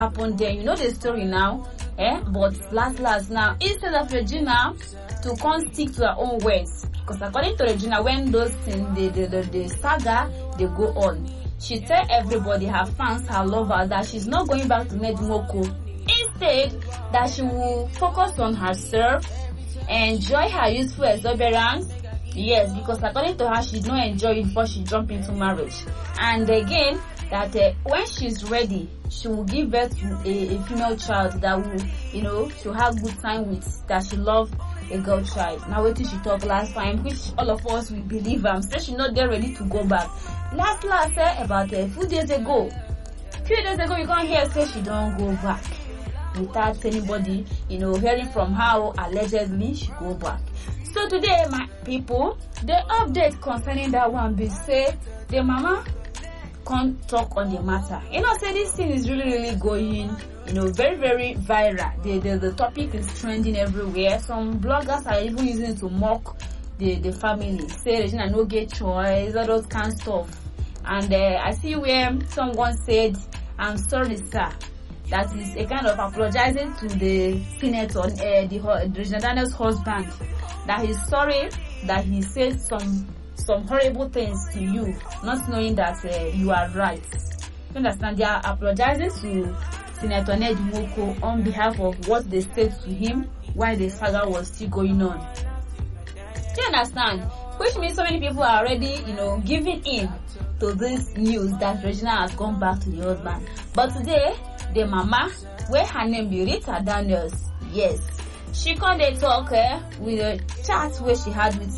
happened then. You know the story now. But last now, instead of Regina to come stick to her own words, because according to Regina, when those things, the saga, they go on, she tell everybody, her fans, her lovers, that she's not going back to Nedimoko. Instead, that she will focus on herself, enjoy her youthful exuberance. Yes, because according to her, she did not enjoy it before she jumped into marriage. And again, that when she's ready, she will give birth to a female child that will, she'll have good time with, that she love a girl child. Now wait till she talked last time, which all of us will believe her. Say she's not there ready to go back. Last about a few days ago, you can't hear say she don't go back without anybody, hearing from how allegedly she go back. So today, my people, the update concerning that one be say the mama can't talk on the matter. Say this thing is really going, very, very viral. The topic is trending everywhere. Some bloggers are even using it to mock the family. Say Regina no get choice, all those kind of stuff. And I see where someone said, "I'm sorry, sir." That is a kind of apologizing to the senator, the Regina Daniels' husband, that he's sorry that he said some horrible things to you, not knowing that you are right. You understand? They are apologizing to Senator Nedimoko on behalf of what they said to him while the saga was still going on. Do you understand? Which means so many people are already, giving in to this news that Regina has gone back to the husband. But today, the mama, where her name be Rita Daniels, yes, she come dey talk with a chat where she had with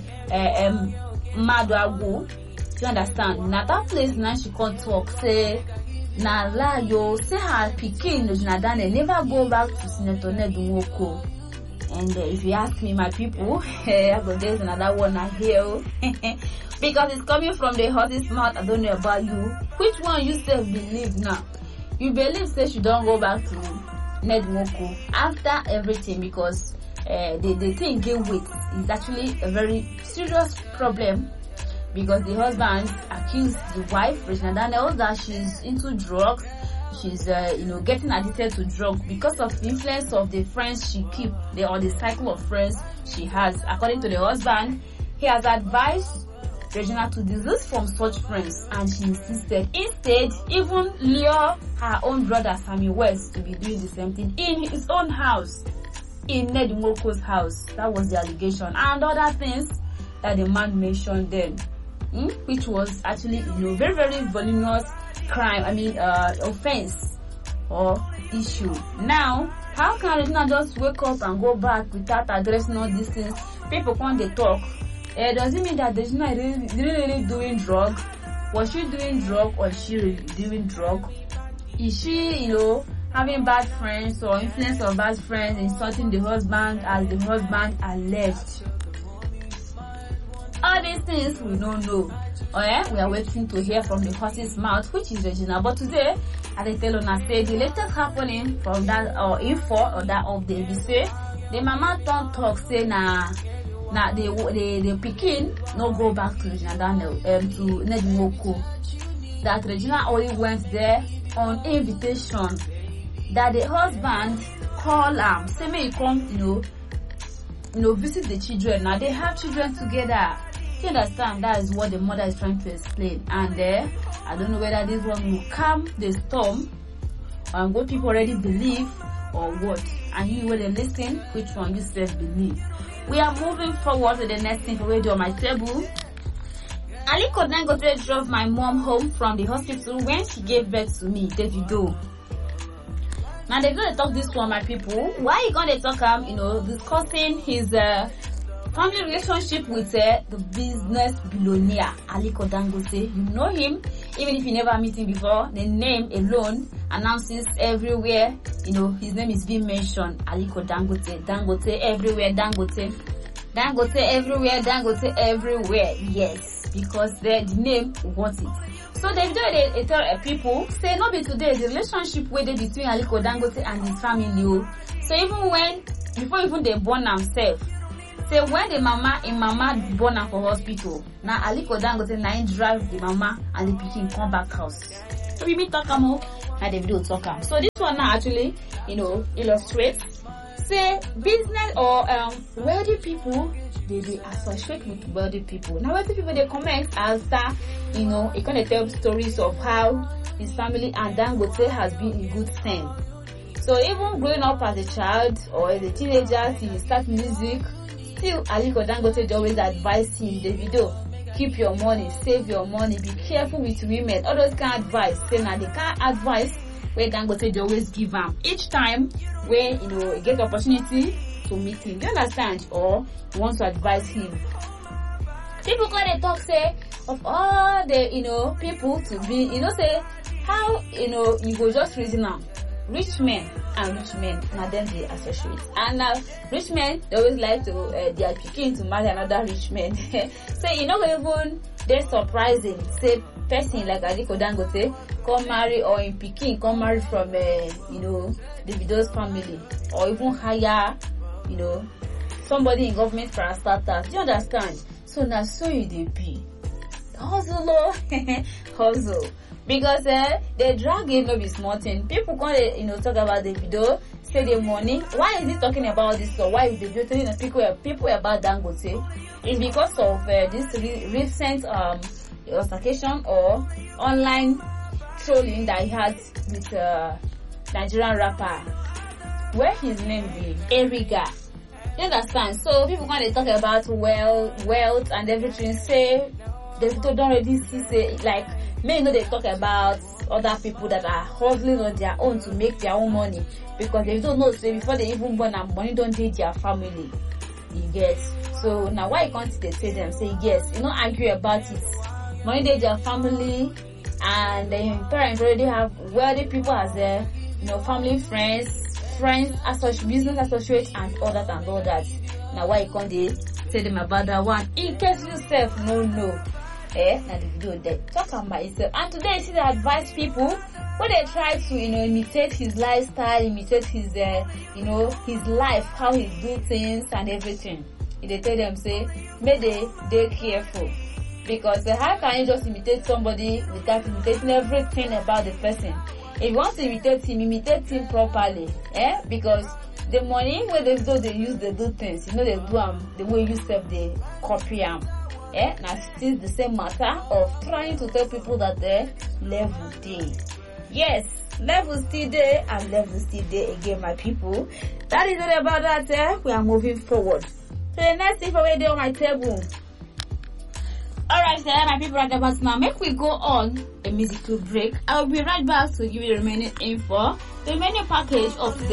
Maduagu. You understand? Na that place now she come talk say na lie yo, say her pikin Regina Daniels never go back to Senator Nedimoko. And if you ask me, my people, but there's another one I hear because it's coming from the horse's mouth. I don't know about you. Which one you still believe now? You believe say she don't go back to Nedimoko after everything, because the thing get weight is actually a very serious problem, because the husband accused the wife Regina Daniels that she's into drugs. She's getting addicted to drugs because of the influence of the friends she keep, or the cycle of friends she has. According to the husband, he has advised Regina to desist from such friends, and she insisted. Instead, even lure her own brother Sammy West to be doing the same thing in his own house, in Nedimoko's house. That was the allegation, and other things that the man mentioned then, which was actually very, very voluminous crime, offense or issue. Now, how can Regina just wake up and go back without addressing all these things? People when they talk, does it mean that Regina is really doing drug? Was she doing drug, or is she really doing drug? Is she, having bad friends or influence of bad friends, insulting the husband as the husband alleged? All these things we don't know. We are waiting to hear from the horse's mouth, which is Regina. But today, as I tell Una, say the latest happening from that info or that update, we say the mama don't talk say the pikin no go back to Regina Daniel to Nedimoko. That Regina only went there on invitation. That the husband call say may you come visit the children. Now they have children together. You understand? That is what the mother is trying to explain. And I don't know whether this one will calm the storm and what people already believe or what. And you will listen which one you still believe. We are moving forward to the next thing already on my table. Aliko Dangote drove my mom home from the hospital when she gave birth to me, Davido. Now they're gonna talk this one, my people. Why you gonna talk discussing his family relationship with the business billionaire Aliko Dangote? You know him, even if you never meet him before. The name alone announces everywhere. His name is being mentioned. Aliko Dangote, Dangote everywhere, Dangote everywhere, Dangote everywhere. Yes, because the name wants it. So they tell people say not be today the relationship where they between Aliko Dangote and his family. So even before they born themselves. Say when the mama born her for hospital, now Aliko Dangote now drive the mama and the pikin come back house. So we talk about and Davido talk am. So this one now actually, illustrates say business or wealthy people, they associate with wealthy people. Now wealthy people they comment after, it kind of tell stories of how his family and Dangote has been in good stand. So even growing up as a child or as a teenager, till he start music, still Aliko Dangote dey always advise him, Davido, keep your money, save your money, be careful with women. All those kind of advice. Say now the kind of advice where Dangote dey always give am each time where he get opportunity to meet him. Do you understand? Or he wants to advise him. People kind of talk say of all the people to be say how you go just reason am. Rich men and rich men, now them they associate. And now rich men they always like to their pikin to marry another rich man. So even they're surprising. Say person like Aliko Dangote come marry or in pikin come marry from Davido's family, or even hire somebody in government for a starter. Do you understand? So now so you dey be hustle, hustle. Because they drag him no be small thing. People come talk about Davido, say the money. Why is he talking about this? Or why is Davido telling people about Dangote? It's because of this recent altercation or online trolling that he had with Nigerian rapper, where his name be Eriga. You understand? So people when they talk about wealth and everything, say Davido don't already see say like. They talk about other people that are hustling on their own to make their own money, because they don't know say before they even born and money don't take their family. You get? So now why can't they tell them say yes, argue about it. Money take their family, and then parents already have wealthy people as their family, friends business associates and all that and all that. Now why can't they tell them about that one? In case yourself no. Now the video they talk about itself. And today you see they advise people when they try to imitate his lifestyle, imitate his his life, how he do things and everything. They tell them say may they careful, because how can you just imitate somebody without imitating everything about the person? If you want to imitate him properly, because the money where they use they do things, they do them the way you self they copy them. Now still the same matter of trying to tell people that they level day. Yes, level still there and level still there again, my people. That is all about that. We are moving forward. So the next thing for there on my table. Alright, so my people right about now. Make we go on a musical break. I will be right back to give you the remaining info, the remaining package of the